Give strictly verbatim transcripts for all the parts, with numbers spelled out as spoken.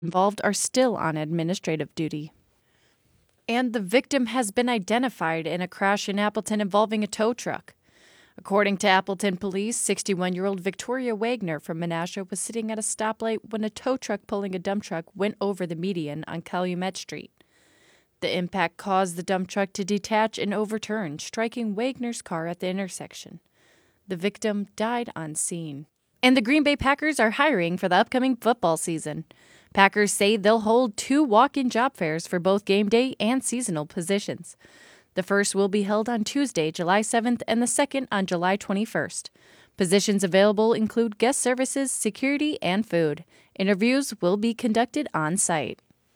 involved are still on administrative duty. And the victim has been identified in a crash in Appleton involving a tow truck. According to Appleton police, sixty-one-year-old Victoria Wagner from Menasha was sitting at a stoplight when a tow truck pulling a dump truck went over the median on Calumet Street. The impact caused the dump truck to detach and overturn, striking Wagner's car at the intersection. The victim died on scene. And the Green Bay Packers are hiring for the upcoming football season. Packers say they'll hold two walk-in job fairs for both game day and seasonal positions. The first will be held on Tuesday, July seventh, and the second on July twenty-first. Positions available include guest services, security, and food. Interviews will be conducted on site.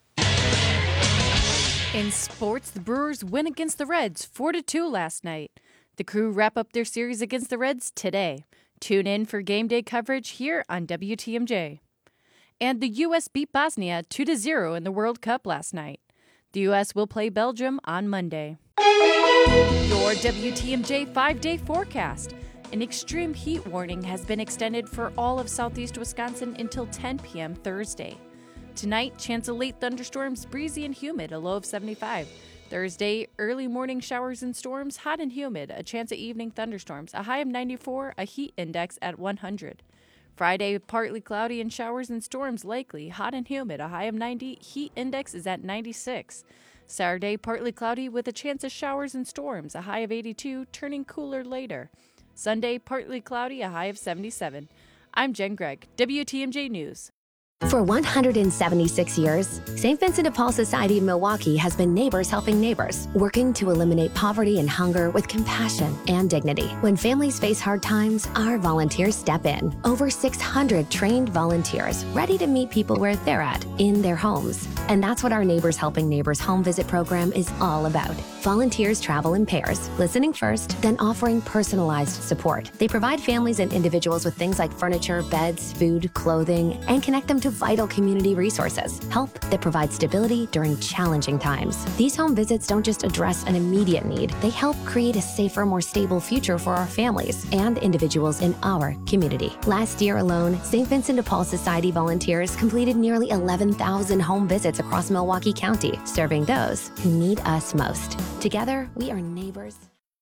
In sports, the Brewers win against the Reds four to two last night. The Crew wrap up their series against the Reds today. Tune in for game day coverage here on W T M J. And the U S beat Bosnia two to zero in the World Cup last night. The U S will play Belgium on Monday. Your W T M J five-day forecast. An extreme heat warning has been extended for all of southeast Wisconsin until ten p.m. Thursday. Tonight, chance of late thunderstorms, breezy and humid, a low of seventy-five. Thursday, early morning showers and storms, hot and humid, a chance of evening thunderstorms, a high of ninety-four, a heat index at one hundred. Friday, partly cloudy and showers and storms likely, hot and humid, a high of ninety, heat index is at ninety-six. Saturday, partly cloudy with a chance of showers and storms, a high of eighty-two, turning cooler later. Sunday, partly cloudy, a high of seventy-seven. I'm Jen Gregg, W T M J News. For one hundred seventy-six years, Saint Vincent de Paul Society of Milwaukee has been neighbors helping neighbors, working to eliminate poverty and hunger with compassion and dignity. When families face hard times, our volunteers step in. Over six hundred trained volunteers ready to meet people where they're at, in their homes. And that's what our Neighbors Helping Neighbors home visit program is all about. Volunteers travel in pairs, listening first, then offering personalized support. They provide families and individuals with things like furniture, beds, food, clothing, and connect them to vital community resources. Help that provides stability during challenging times. These home visits don't just address an immediate need, they help create a safer, more stable future for our families and individuals in our community. Last year alone, Saint Vincent de Paul Society volunteers completed nearly eleven thousand home visits across Milwaukee County, serving those who need us most. Together, we are neighbors.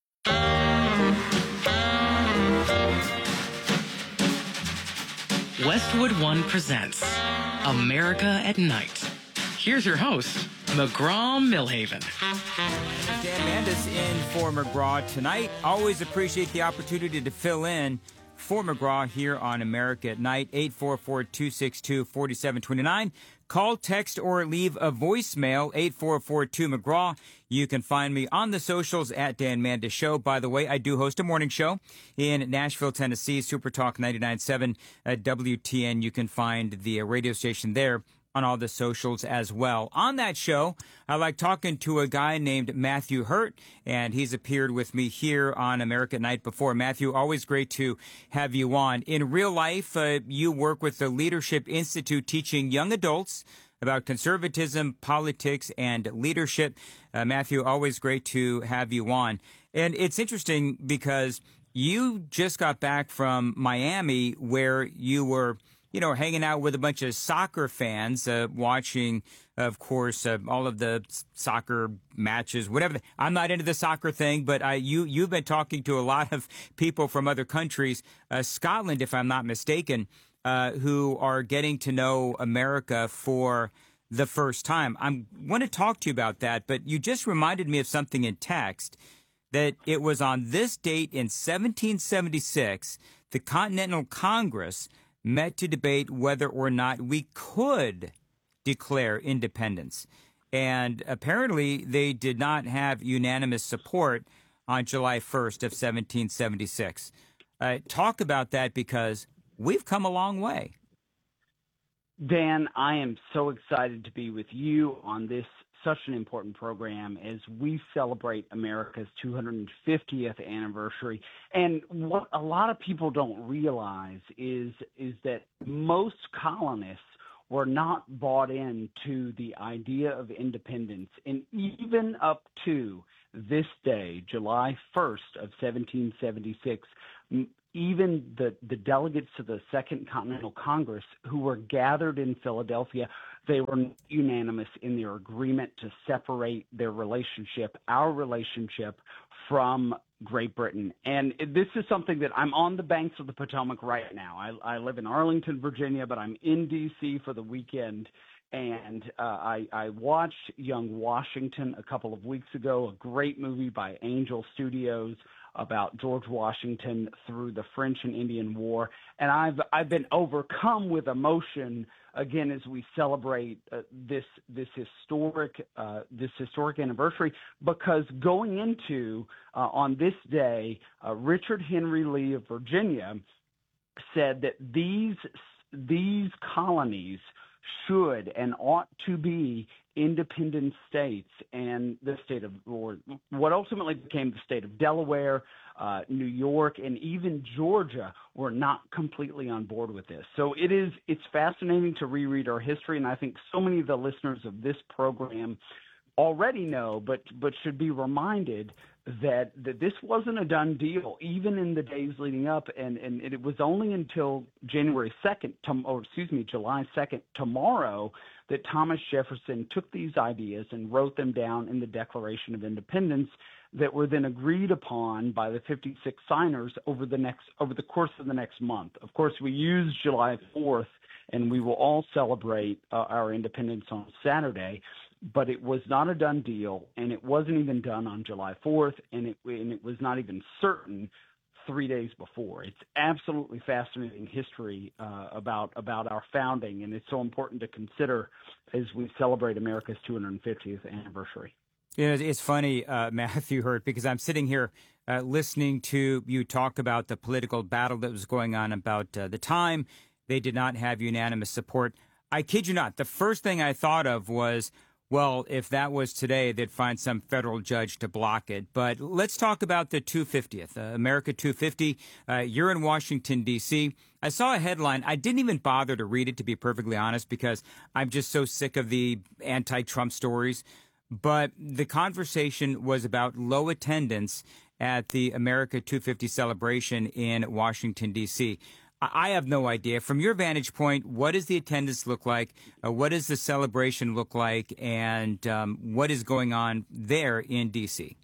Westwood One presents America at Night. Here's your host, McGraw Millhaven. Dan Mandis in for McGraw tonight. Always appreciate the opportunity to fill in for McGraw here on America at Night. eight four four, two six two, four seven two nine. Call, text, or leave a voicemail, eight four four two McGraw. You can find me on the socials at Dan Mandis Show. By the way, I do host a morning show in Nashville, Tennessee, Super Talk ninety-nine point seven at W T N. You can find the radio station there on all the socials as well. On that show, I like talking to a guy named Matthew Hurt, and he's appeared with me here on America at Night before. Matthew, always great to have you on. In real life, uh, you work with the Leadership Institute teaching young adults about conservatism, politics, and leadership. Uh, Matthew, always great to have you on. And it's interesting because you just got back from Miami where you were you know, hanging out with a bunch of soccer fans, uh, watching, of course, uh, all of the soccer matches, whatever. The, I'm not into the soccer thing, but I, you, you've been talking to a lot of people from other countries, uh, Scotland, if I'm not mistaken, uh, who are getting to know America for the first time. I want to talk to you about that, but you just reminded me of something in text, that it was on this date in seventeen seventy-six, the Continental Congress met to debate whether or not we could declare independence. And apparently they did not have unanimous support on July first of seventeen seventy-six. Uh, talk about that, because we've come a long way. Dan, I am so excited to be with you on this such an important program as we celebrate America's two hundred fiftieth anniversary. And what a lot of people don't realize is is that most colonists were not bought into the idea of independence. And even up to this day, July first of seventeen seventy-six, even the, the delegates to the Second Continental Congress who were gathered in Philadelphia, They were unanimous in their agreement to separate their relationship, our relationship, from Great Britain. And this is something that I'm on the banks of the Potomac right now. I, I live in Arlington, Virginia, but I'm in D C for the weekend. And uh, I, I watched Young Washington a couple of weeks ago, a great movie by Angel Studios about George Washington through the French and Indian War. And I've I've been overcome with emotion again as we celebrate uh, this this historic uh, this historic anniversary, because going into uh, on this day, uh, Richard Henry Lee of Virginia said that these these colonies should and ought to be independent states, and the state of, or what ultimately became the state of Delaware, uh, New York, and even Georgia were not completely on board with this. So it is, it's fascinating to reread our history, and I think so many of the listeners of this program already know, but but should be reminded that that this wasn't a done deal, even in the days leading up, and, and it was only until January second, or excuse me, July second, tomorrow, that Thomas Jefferson took these ideas and wrote them down in the Declaration of Independence that were then agreed upon by the fifty-six signers over the next over the course of the next month. Of course, we use July fourth, and we will all celebrate uh, our independence on Saturday. But it was not a done deal, and it wasn't even done on July fourth, and it, and it was not even certain three days before. It's absolutely fascinating history uh, about about our founding, and it's so important to consider as we celebrate America's two hundred fiftieth anniversary. You know, it's funny, uh, Matthew Hurt, because I'm sitting here uh, listening to you talk about the political battle that was going on about uh, the time. They did not have unanimous support. I kid you not. The first thing I thought of was, well, if that was today, they'd find some federal judge to block it. But let's talk about the two hundred fiftieth, uh, America two fifty. Uh, you're in Washington, D C. I saw a headline. I didn't even bother to read it, to be perfectly honest, because I'm just so sick of the anti-Trump stories. But the conversation was about low attendance at the America two fifty celebration in Washington, D C. I have no idea. From your vantage point, what does the attendance look like? Uh, what does the celebration look like? And um, what is going on there in D C?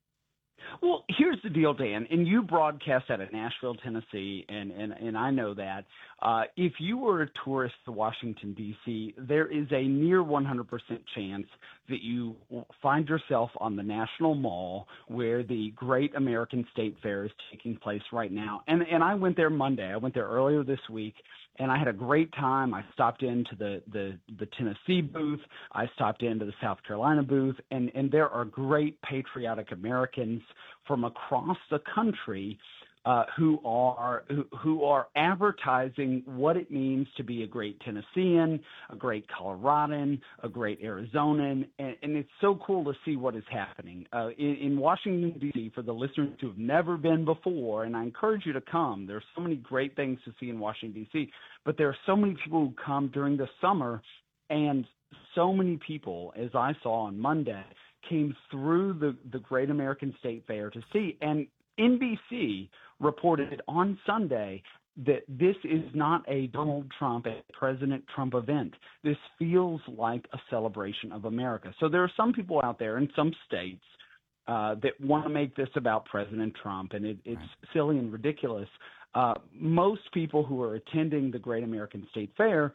Well, here's the deal, Dan, and you broadcast out of Nashville, Tennessee, and, and, and I know that. Uh, if you were a tourist to Washington, D C, there is a near one hundred percent chance that you find yourself on the National Mall where the Great American State Fair is taking place right now. And, and I went there Monday. I went there earlier this week, and I had a great time. I stopped into the, the, the Tennessee booth. I stopped into the South Carolina booth, and, and there are great patriotic Americans from across the country uh, who are who, who are advertising what it means to be a great Tennessean, a great Coloradan, a great Arizonan, and, and it's so cool to see what is happening uh, in, in Washington, D C. For the listeners who have never been before, and I encourage you to come. There's so many great things to see in Washington, D C, but there are so many people who come during the summer, and so many people, as I saw on Monday, came through the, the Great American State Fair to see. And N B C reported on Sunday that this is not a Donald Trump, a President Trump event. This feels like a celebration of America. So there are some people out there in some states uh, that want to make this about President Trump, and it, it's right. silly and ridiculous. Uh, most people who are attending the Great American State Fair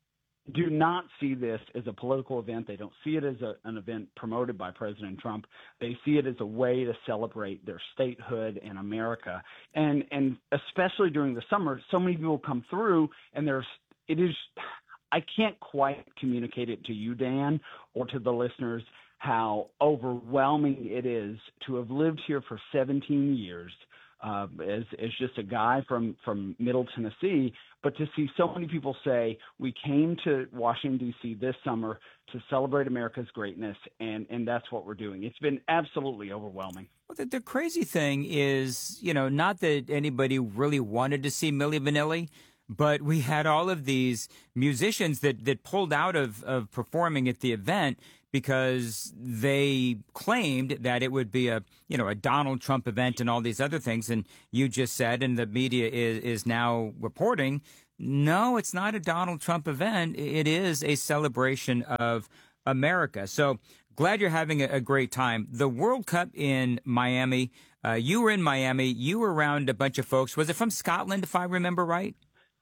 do not see this as a political event. They don't see it as a, an event promoted by President Trump. They see it as a way to celebrate their statehood and America. And and especially during the summer, so many people come through, and there's it is I can't quite communicate it to you, Dan, or to the listeners, how overwhelming it is to have lived here for seventeen years. Uh, as, as just a guy from, from Middle Tennessee, but to see so many people say, we came to Washington, D C this summer to celebrate America's greatness, and, and that's what we're doing. It's been absolutely overwhelming. Well, the, the crazy thing is, you know, not that anybody really wanted to see Milli Vanilli, but we had all of these musicians that, that pulled out of, of performing at the event because they claimed that it would be a, you know, a Donald Trump event and all these other things. And you just said, and the media is, is now reporting, no, it's not a Donald Trump event. It is a celebration of America. So glad you're having a, a great time. The World Cup in Miami, uh, you were in Miami. You were around a bunch of folks. Was it from Scotland, if I remember right?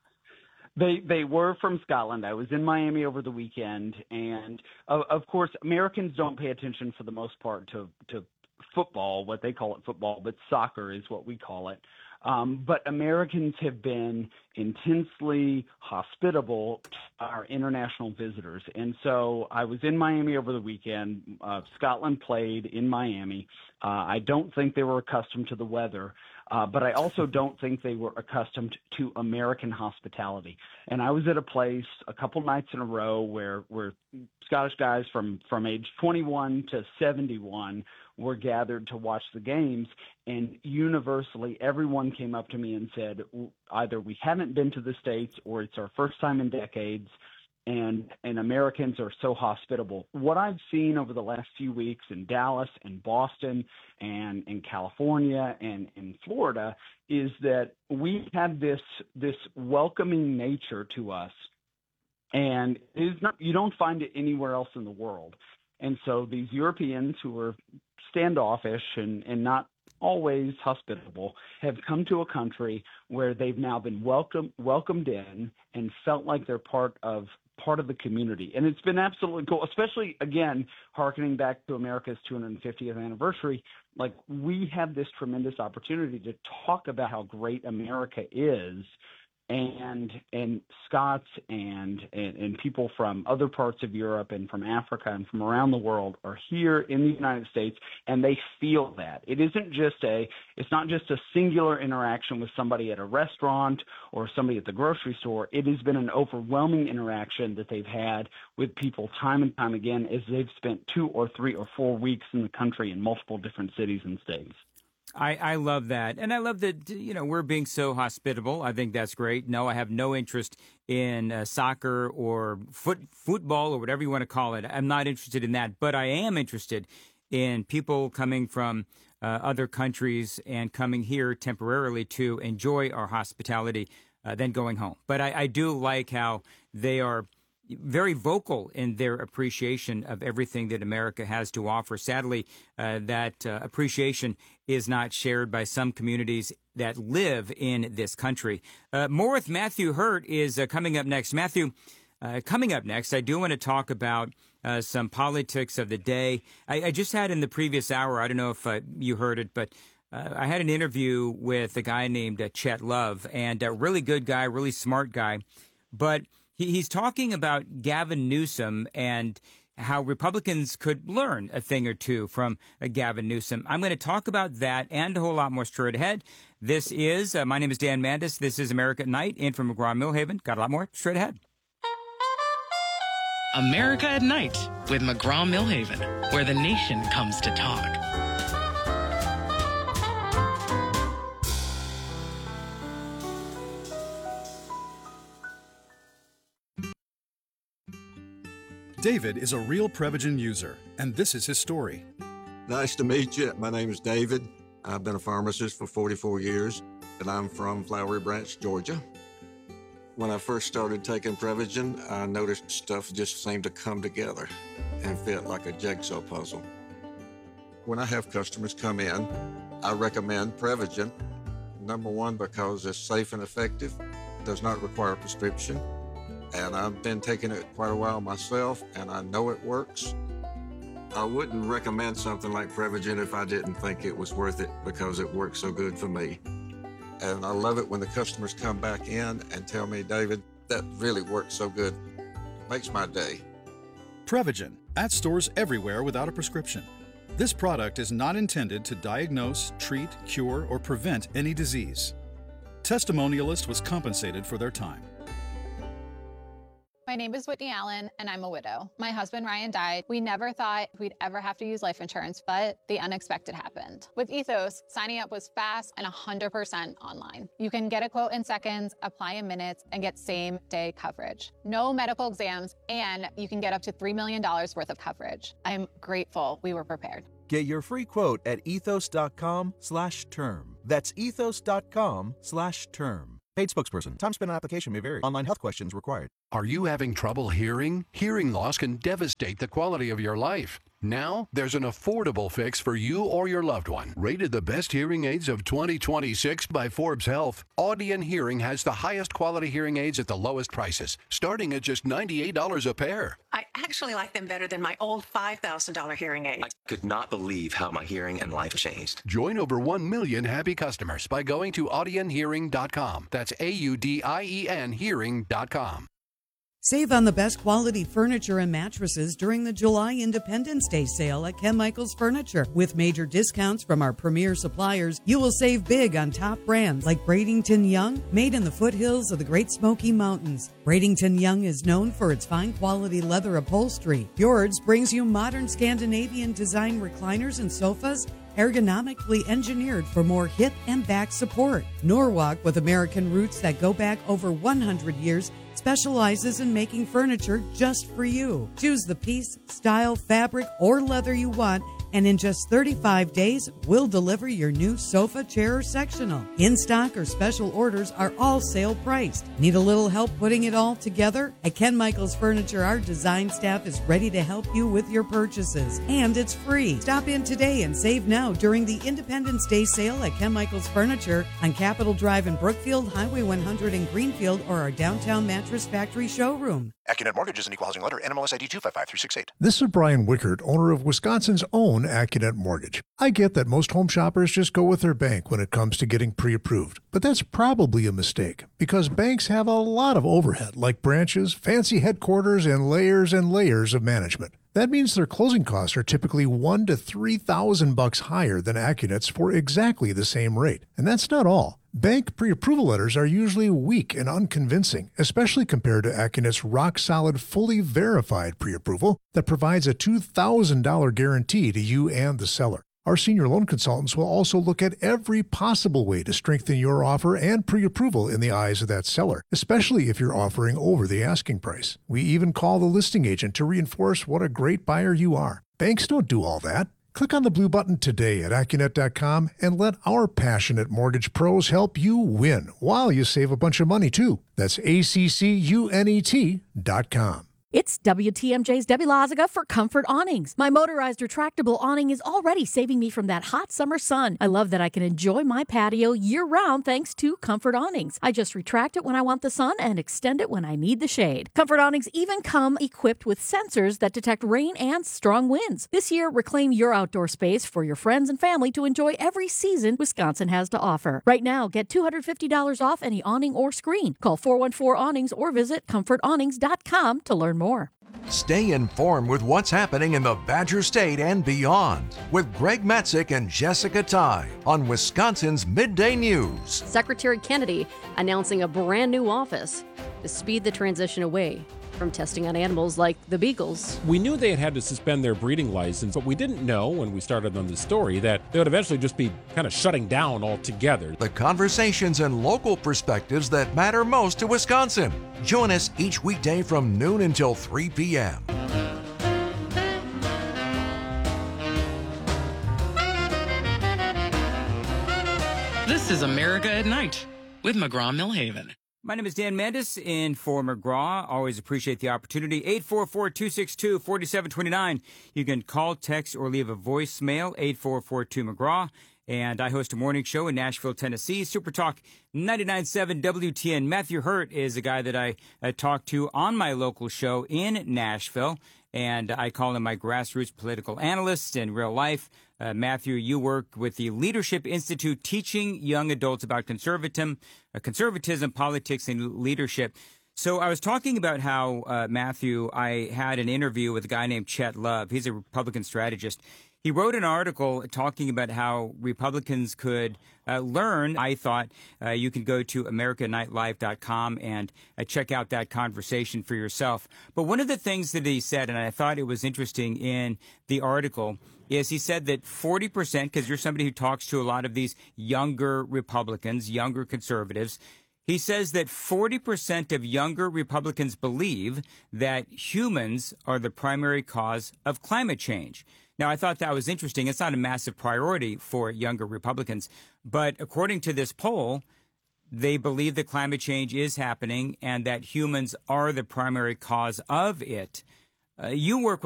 They they were from Scotland. I was in Miami over the weekend, and of, of course, Americans don't pay attention for the most part to to football, what they call it football, but soccer is what we call it. Um, but Americans have been intensely hospitable to our international visitors. And so I was in Miami over the weekend. Uh, Scotland played in Miami. Uh, I don't think they were accustomed to the weather, uh, but I also don't think they were accustomed to American hospitality. And I was at a place a couple nights in a row where, where Scottish guys from, from age twenty-one to seventy-one were gathered to watch the games, and universally everyone came up to me and said, either we haven't been to the States or it's our first time in decades, and and Americans are so hospitable. What I've seen over the last few weeks in Dallas and Boston and in California and in Florida is that we have this this welcoming nature to us, and it is not, you don't find it anywhere else in the world. And so these Europeans who are standoffish and, and not always hospitable have come to a country where they've now been welcome, welcomed in and felt like they're part of part of the community. And it's been absolutely cool, especially, again, hearkening back to America's two hundred fiftieth anniversary. Like, we have this tremendous opportunity to talk about how great America is. And and Scots and, and and people from other parts of Europe and from Africa and from around the world are here in the United States, and they feel that. It isn't just a it's not just a singular interaction with somebody at a restaurant or somebody at the grocery store. It has been an overwhelming interaction that they've had with people time and time again as they've spent two or three or four weeks in the country in multiple different cities and states. I, I love that. And I love that, you know, we're being so hospitable. I think that's great. No, I have no interest in uh, soccer or foot, football or whatever you want to call it. I'm not interested in that. But I am interested in people coming from uh, other countries and coming here temporarily to enjoy our hospitality, uh, then going home. But I, I do like how they are very vocal in their appreciation of everything that America has to offer. Sadly, uh, that uh, appreciation is not shared by some communities that live in this country. Uh, more with Matthew Hurt is uh, coming up next. Matthew, uh, coming up next, I do want to talk about uh, some politics of the day. I, I just had in the previous hour, I don't know if uh, you heard it, but uh, I had an interview with a guy named uh, Chet Love, and a really good guy, really smart guy, but he's talking about Gavin Newsom and how Republicans could learn a thing or two from uh, Gavin Newsom. I'm going to talk about that and a whole lot more straight ahead. This is, uh, my name is Dan Mandis. This is America at Night in from McGraw-Millhaven. Got a lot more straight ahead. America at Night with McGraw-Millhaven, where the nation comes to talk. David is a real Prevagen user, and this is his story. Nice to meet you. My name is David. I've been a pharmacist for forty-four years, and I'm from Flowery Branch, Georgia. When I first started taking Prevagen, I noticed stuff just seemed to come together and fit like a jigsaw puzzle. When I have customers come in, I recommend Prevagen. Number one, because it's safe and effective, does not require a prescription. And I've been taking it quite a while myself, and I know it works. I wouldn't recommend something like Prevagen if I didn't think it was worth it, because it works so good for me. And I love it when the customers come back in and tell me, David, that really works so good. Makes my day. Prevagen, at stores everywhere without a prescription. This product is not intended to diagnose, treat, cure, or prevent any disease. Testimonialist was compensated for their time. My name is Whitney Allen, and I'm a widow. My husband, Ryan, died. We never thought we'd ever have to use life insurance, but the unexpected happened. With Ethos, signing up was fast and one hundred percent online. You can get a quote in seconds, apply in minutes, and get same-day coverage. No medical exams, and you can get up to three million dollars worth of coverage. I'm grateful we were prepared. Get your free quote at ethos.com slash term. That's ethos.com slash term. Paid spokesperson. Time spent on application may vary. Online health questions required. Are you having trouble hearing? Hearing loss can devastate the quality of your life. Now, there's an affordable fix for you or your loved one. Rated the best hearing aids of twenty twenty-six by Forbes Health, Audion Hearing has the highest quality hearing aids at the lowest prices, starting at just ninety-eight dollars a pair. I actually like them better than my old five thousand dollars hearing aid. I could not believe how my hearing and life changed. Join over one million happy customers by going to audien hearing dot com. That's A U D I E N hearing dot com. Save on the best quality furniture and mattresses during the July Independence Day sale at Ken Michaels Furniture. With major discounts from our premier suppliers, you will save big on top brands like Bradington Young, made in the foothills of the Great Smoky Mountains. Bradington Young is known for its fine quality leather upholstery. Fjords brings you modern Scandinavian design recliners and sofas, ergonomically engineered for more hip and back support. Norwalk, with American roots that go back over one hundred years, specializes in making furniture just for you. Choose the piece, style, fabric, or leather you want, and in just thirty-five days, we'll deliver your new sofa, chair, or sectional. In-stock or special orders are all sale priced. Need a little help putting it all together? At Ken Michaels Furniture, our design staff is ready to help you with your purchases, and it's free. Stop in today and save now during the Independence Day sale at Ken Michaels Furniture on Capitol Drive in Brookfield, Highway one hundred in Greenfield, or our downtown Mattress Factory showroom. AccuNet Mortgage is an equal housing lender. N M L S I D two five five three six eight. This is Brian Wickert, owner of Wisconsin's own AccuNet Mortgage. I get that most home shoppers just go with their bank when it comes to getting pre-approved, but that's probably a mistake because banks have a lot of overhead like branches, fancy headquarters, and layers and layers of management. That means their closing costs are typically one to three thousand bucks higher than AccuNet's for exactly the same rate. And that's not all. Bank pre-approval letters are usually weak and unconvincing, especially compared to AccuNet's rock-solid, fully verified pre-approval that provides a two thousand dollars guarantee to you and the seller. Our senior loan consultants will also look at every possible way to strengthen your offer and pre-approval in the eyes of that seller, especially if you're offering over the asking price. We even call the listing agent to reinforce what a great buyer you are. Banks don't do all that. Click on the blue button today at AccuNet dot com and let our passionate mortgage pros help you win while you save a bunch of money, too. That's A C C U N E T dot com. It's W T M J's Debbie Loziga for Comfort Awnings. My motorized retractable awning is already saving me from that hot summer sun. I love that I can enjoy my patio year-round thanks to Comfort Awnings. I just retract it when I want the sun and extend it when I need the shade. Comfort Awnings even come equipped with sensors that detect rain and strong winds. This year, reclaim your outdoor space for your friends and family to enjoy every season Wisconsin has to offer. Right now, get two hundred fifty dollars off any awning or screen. Call four one four awnings or visit comfort awnings dot com to learn more. More. Stay informed with what's happening in the Badger State and beyond with Greg Matzik and Jessica Ty on Wisconsin's Midday News. Secretary Kennedy announcing a brand new office to speed the transition away from testing on animals like the beagles. We knew they had had to suspend their breeding license, but we didn't know when we started on the story that they would eventually just be kind of shutting down altogether. The conversations and local perspectives that matter most to Wisconsin. Join us each weekday from noon until three p.m. This is America at Night with McGraw-Millhaven. My name is Dan Mandis in for McGraw. Always appreciate the opportunity. eight four four, two six two, four seven two nine. You can call, text, or leave a voicemail, eight four four two McGraw. And I host a morning show in Nashville, Tennessee, Super Talk ninety-nine point seven W T N. Matthew Hurt is a guy that I uh, talk to on my local show in Nashville. And I call him my grassroots political analyst in real life. Uh, Matthew, you work with the Leadership Institute teaching young adults about conservatism, uh, conservatism, politics, and leadership. So I was talking about how, uh, Matthew, I had an interview with a guy named Chet Love. He's a Republican strategist. He wrote an article talking about how Republicans could uh, learn. I thought uh, you can go to America Night Live dot com and uh, check out that conversation for yourself. But one of the things that he said, and I thought it was interesting in the article, is he said that forty percent, because you're somebody who talks to a lot of these younger Republicans, younger conservatives, he says that forty percent of younger Republicans believe that humans are the primary cause of climate change. Now, I thought that was interesting. It's not a massive priority for younger Republicans. But according to this poll, They believe that climate change is happening and that humans are the primary cause of it. Uh, you work with